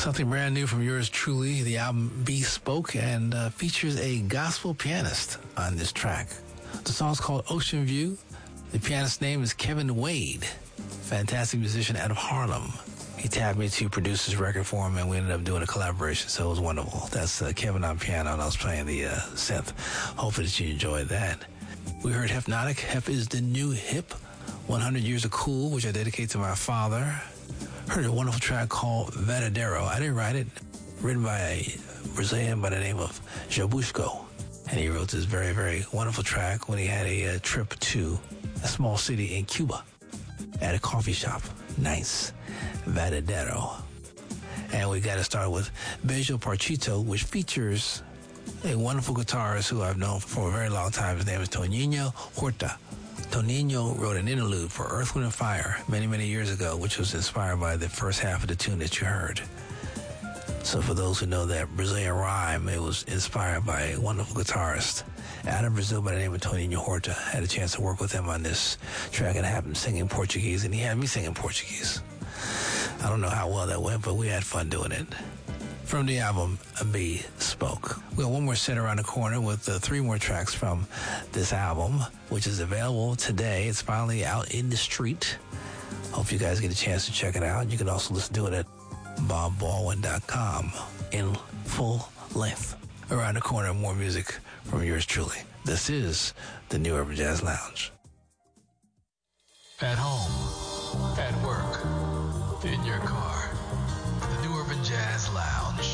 Something brand new from yours truly. The album Bespoke and features a gospel pianist on this track. The song's called Ocean View. The pianist's name is Kevin Wade, fantastic musician out of Harlem. He tapped me to produce his record for him, and we ended up doing a collaboration, so it was wonderful. That's Kevin on piano, and I was playing the synth. Hopefully that you enjoyed that. We heard Hypnotic. Hep is the new hip. 100 Years of Cool, which I dedicate to my father. Heard a wonderful track called Verdadeiro. I didn't write it. Written by a Brazilian by the name of Jabushko. And he wrote this very, very wonderful track when he had a trip to a small city in Cuba at a coffee shop. Nice. Verdadeiro. And we got to start with Bejo Parchito, which features a wonderful guitarist who I've known for a very long time. His name is Toninho Horta. Toninho wrote an interlude for Earth, Wind & Fire many, many years ago, which was inspired by the first half of the tune that you heard. So for those who know that Brazilian rhyme, it was inspired by a wonderful guitarist out of Brazil by the name of Toninho Horta. I had a chance to work with him on this track and have him singing Portuguese, and he had me singing Portuguese. I don't know how well that went, but we had fun doing it. From the album Bespoke. We got one more set around the corner with 3 more tracks from this album, which is available today. It's finally out in the street. Hope you guys get a chance to check it out. You can also listen to it at bobbaldwin.com in full length. Around the corner, more music from yours truly. This is the New Urban Jazz Lounge. At home, at work, in your car, the New Urban Jazz Lounge.